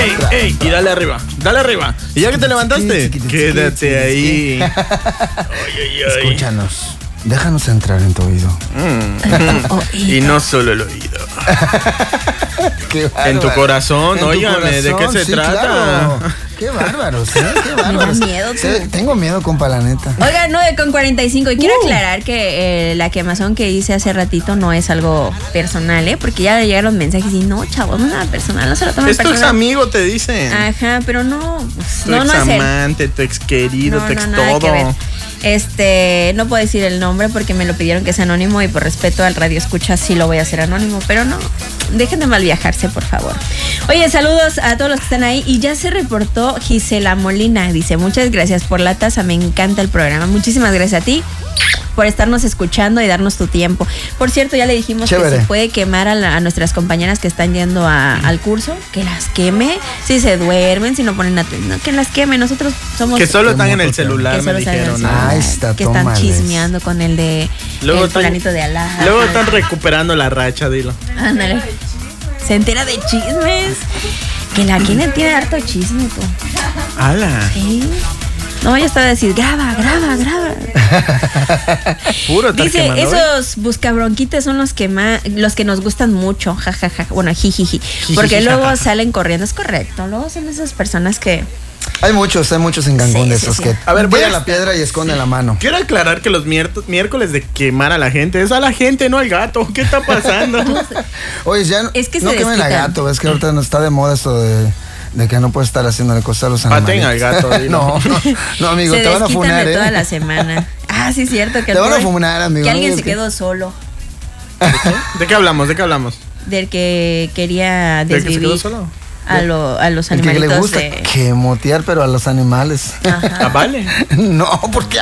ey, y dale arriba. Y ya que te levantaste, quédate ahí. Escúchanos. Déjanos entrar en tu oído. Y no solo el oído. En tu corazón, óigame, ¿de qué se trata? Claro. Qué bárbaros, Qué bárbaros. Me da miedo, tú. Tengo miedo, compa, la neta. Oigan, 9:45. Y quiero aclarar que la quemazón que hice hace ratito no es algo personal, porque ya llegaron mensajes y no, chavos, no es nada personal, no se lo tomen Es tu personal. ex amigo, te dicen. Ajá, pero no, pues, Tu no ex es él. amante, tu ex querido, tu ex nada que ver. todo. No puedo decir el nombre porque me lo pidieron que sea anónimo y por respeto al radio escucha sí lo voy a hacer anónimo, pero no, dejen de mal viajarse, por favor. Oye, saludos a todos los que están ahí y ya se reportó Gisela Molina, dice, muchas gracias por la taza, me encanta el programa, muchísimas gracias a ti por estarnos escuchando y darnos tu tiempo. Por cierto, ya le dijimos que se puede quemar a nuestras compañeras que están yendo al curso, que las queme, si se duermen, si no ponen atención, que las queme. Nosotros somos... Que solo están en el celular, me dijeron. Ahí está, que están chismeando con el de el fulanito de Alá. Luego están recuperando la racha, dilo. Ándale. Se entera de chismes. Que la Kine tiene harto chisme, tú. ¡Hala! Sí. No, yo estaba a decir, graba. Puro dice, esos buscabronquites son los que nos gustan mucho, jajaja. Bueno, jijiji. Porque luego salen corriendo, es correcto. Luego son esas personas que... Hay muchos en Cancún de esos que... A ver, voy a la piedra y esconden la mano. Quiero aclarar que los miércoles de quemar a la gente es a la gente, no al gato. ¿Qué está pasando? Oye, ya es que no quemen al gato, es que ahorita no está de moda esto de que no puedes estar haciéndole cosas a los animales. Paten al gato. No, amigo, te van a funar, toda la semana. Ah, sí, es cierto. Que te van a funar, amigo. Que alguien se quedó solo. ¿De qué hablamos? Del que quería desvivir. ¿Del que se quedó solo? A los animalitos. Que le gusta quemotear, pero a los animales. Ajá. ¿Vale? No, porque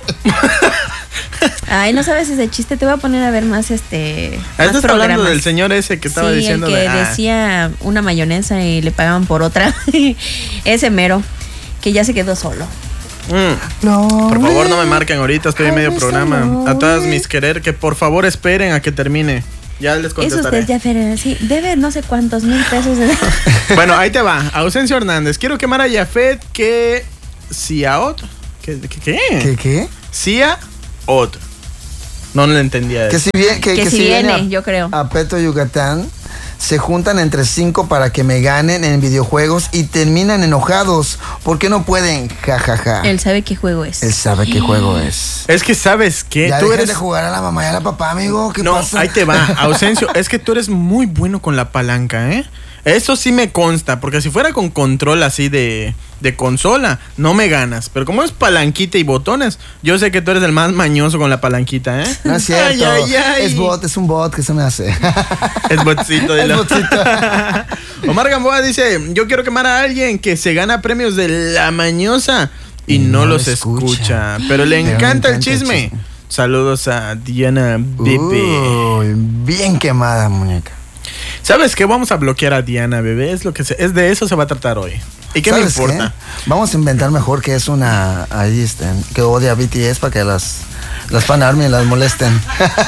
Ay, no sabes ese chiste, te voy a poner a ver más Estás hablando del señor ese que estaba diciendo el que decía una mayonesa y le pagaban por otra. Ese mero, que ya se quedó solo. Por favor, no me marquen ahorita, estoy en medio programa. A todas mis querer, que por favor esperen a que termine. Ya les contestaré. Eso usted ya, sí, debe no sé cuántos $1,000 de... Bueno, ahí te va. Ausencio Hernández. Quiero quemar a Jafet que Siaot. ¿Qué? Siaot. No le entendía eso. Que si viene, yo creo. A Peto Yucatán se juntan entre 5 para que me ganen en videojuegos y terminan enojados porque no pueden, jajaja. Él sabe qué juego es. Él sabe qué juego es. Es que sabes que tú eres de jugar a la mamá y a la papá, amigo. ¿Qué pasa? No, ahí te va, Ausencio. Es que tú eres muy bueno con la palanca, ¿eh? Eso sí me consta, porque si fuera con control así de consola, no me ganas. Pero como es palanquita y botones, yo sé que tú eres el más mañoso con la palanquita, ¿eh? No es cierto. Es un bot que se me hace. Es botcito de Es botcito. Omar Gamboa dice, yo quiero quemar a alguien que se gana premios de la mañosa y no los escucha. Pero le encanta el chisme. Saludos a Diana Bebé. Bien quemada, muñeca. ¿Sabes qué? Vamos a bloquear a Diana, bebé. Es de eso se va a tratar hoy. ¿Y qué me importa? Vamos a inventar mejor que es una que odia a BTS para que las fan army las molesten.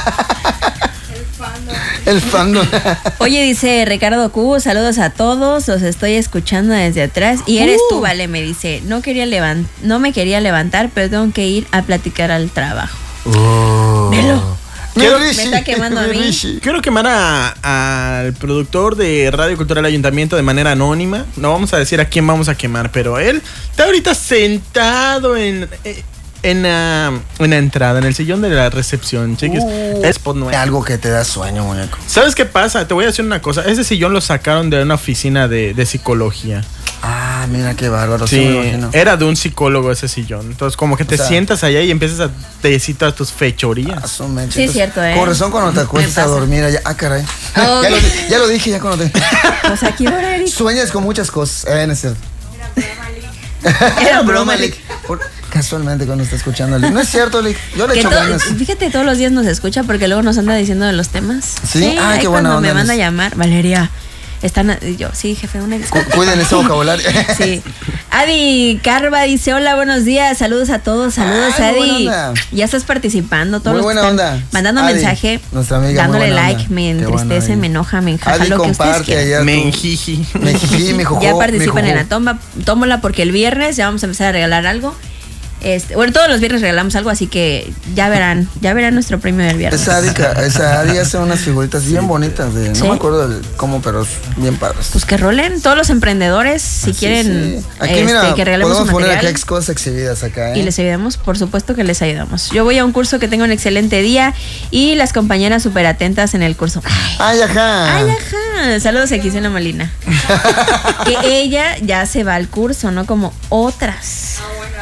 El fandom. Oye, dice Ricardo Q, saludos a todos, los estoy escuchando desde atrás. Y eres tú, vale, me dice. No me quería levantar, pero tengo que ir a platicar al trabajo. Velo. Me está quemando a mí. Quiero quemar al productor de Radio Cultural Ayuntamiento de manera anónima. No vamos a decir a quién vamos a quemar, pero él está ahorita sentado en la entrada, en el sillón de la recepción, chiquis. Spot 9. Algo que te da sueño, muñeco. ¿Sabes qué pasa? Te voy a decir una cosa. Ese sillón lo sacaron de una oficina de psicología. Ah, mira qué bárbaro. Sí, era de un psicólogo ese sillón. Entonces, como que te sientas allá y empiezas a decir todas tus fechorías. Sí, es cierto, ¿eh? Con razón, cuando te acuestas a dormir allá. Ah, caray. Ya lo dije, ya cuando te... Pues aquí ahora, Eric. Sueñas con muchas cosas. No es cierto. Era broma, Lick. Casualmente cuando está escuchando Lick. No es cierto, Lick. Yo le echo ganas. Fíjate, todos los días nos escucha porque luego nos anda diciendo de los temas. Sí, qué bueno. Cuando me manda a llamar, Valeria, Están, yo, sí, jefe, una disculpa. Cuiden ese vocabulario. Sí. Adi Carva dice, hola, buenos días, saludos a todos, saludos, Ay, muy Adi. buena onda. Ya estás participando, todos Muy los que buena están onda. mandando Adi, mensaje, nuestra amiga, dándole muy buena like, onda. me Qué entristece, bueno, me enoja, me enjaja, Adi, lo que ustedes comparte quieran. allá Menjiji. Mejijí, mi jojo, Ya participen mi en jojo. la tómbola porque el viernes ya vamos a empezar a regalar algo. Bueno, todos los viernes regalamos algo, así que ya verán nuestro premio del viernes. Esa Adi hace unas figuritas bien bonitas de, ¿Sí? no me acuerdo cómo, pero bien padres. Pues que rolen todos los emprendedores si quieren Sí. Aquí mira, que regalemos su podemos poner material. aquí cosas exhibidas acá, Y les ayudamos, por supuesto que les ayudamos. Yo voy a un curso que tengo un excelente día y las compañeras súper atentas en el curso. Ay, ajá. Ay, ajá. Saludos a Gisela Molina. Que ella ya se va al curso, no como otras.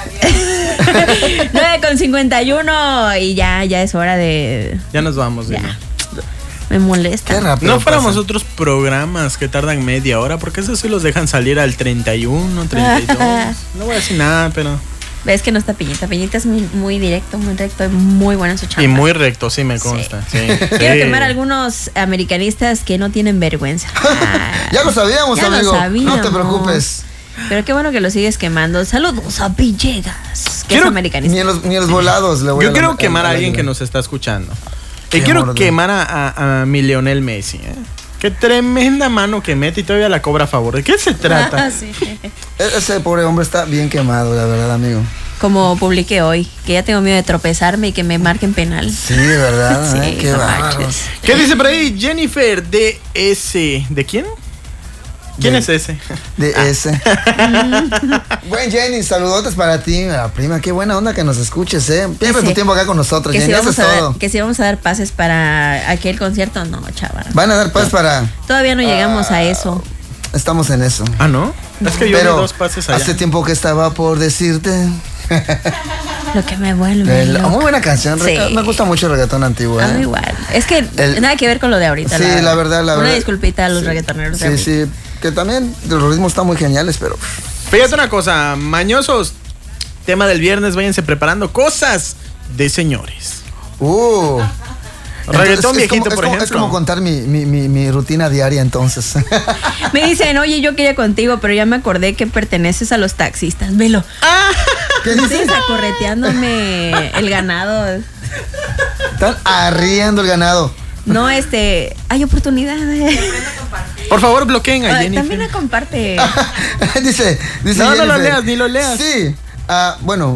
9:51 y ya es hora de... Ya nos vamos, Ya. Dina. Qué Me molesta. rápido. No fuéramos pasa. otros programas que tardan media hora, porque esos sí los dejan salir al 31, 32. No voy a decir nada, pero... Ves que no está Piñita. Piñita es muy directo, muy recto y muy buena en su chamba. Y muy recto, sí me consta. Sí. Quiero Sí. quemar a algunos americanistas que no tienen vergüenza. Ya lo sabíamos, Ya lo amigo. No sabíamos. te preocupes. Pero qué bueno que lo sigues quemando. Saludos a Villegas, que es Quiero- americanista. Ni en los volados le voy Yo a quiero la- quemar a la- alguien que nos está escuchando. Qué Y quiero amor, quemar a mi Lionel Messi. Qué tremenda mano que mete y todavía la cobra a favor. ¿De qué se trata? Ah, sí. Ese pobre hombre está bien quemado, la verdad, amigo. Como publiqué hoy, que ya tengo miedo de tropezarme y que me marquen penal. Sí, ¿verdad? Sí, Qué no bárbaros. manches. ¿Qué dice por ahí Jennifer DS? ¿De quién? ¿Quién De- es ese? De ese. Buen Jenny, saludotes para ti, la prima. Qué buena onda que nos escuches, ¿eh? Pierde Sí. tu tiempo acá con nosotros, Que Jenny. si, Eso es vamos a dar, todo. que si vamos a dar pases para aquel concierto, no, chaval. Van a dar paz para. Todavía no llegamos a eso. Estamos en eso. Ah, ¿no? Es que yo vi Pero dos pases allá. hace tiempo que estaba por decirte. Lo que me vuelve. loca. Muy buena canción. Sí. Me gusta mucho el reggaetón antiguo. A mí ¿eh? igual. Es que El- nada que ver con lo de ahorita. Sí, la verdad. Una disculpita a los Sí. reggaetoneros de Sí, ahorita. sí. Que también los ritmos están muy geniales, pero. Fíjate una cosa, mañosos. Tema del viernes, váyanse preparando cosas de señores. Reggaetón Entonces, viejito, es por como, ejemplo. Es como contar mi rutina diaria, entonces. Me dicen, oye, yo quería contigo, pero ya me acordé que perteneces a los taxistas. Velo. ¿Qué dices? Sigues acorreteándome el ganado. Están arriendo el ganado. No, hay oportunidades. Por favor, bloqueen a También Jennifer. la comparte. dice No, no lo Jennifer. leas, ni lo leas. Sí. Bueno,